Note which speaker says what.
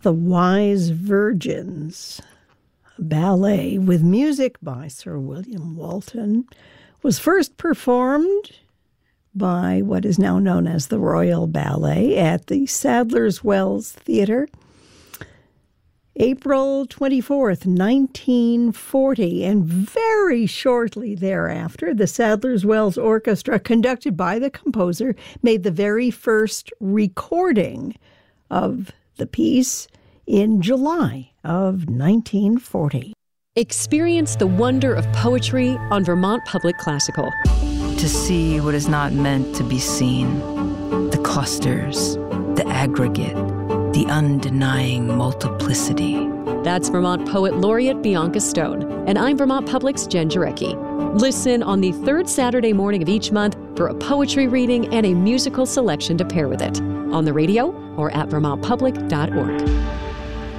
Speaker 1: The Wise Virgins, a ballet with music by Sir William Walton, was first performed by what is now known as the Royal Ballet at the Sadler's Wells Theatre, April 24th, 1940, and very shortly thereafter, the Sadler's Wells Orchestra, conducted by the composer, made the very first recording of the piece in July of 1940.
Speaker 2: Experience the wonder of poetry on Vermont Public Classical.
Speaker 3: To see what is not meant to be seen, the clusters, the aggregate, the undenying multiplicity.
Speaker 2: That's Vermont Poet Laureate Bianca Stone, and I'm Vermont Public's Jen Jarecki. Listen on the third Saturday morning of each month for a poetry reading and a musical selection to pair with it, on the radio or at vermontpublic.org.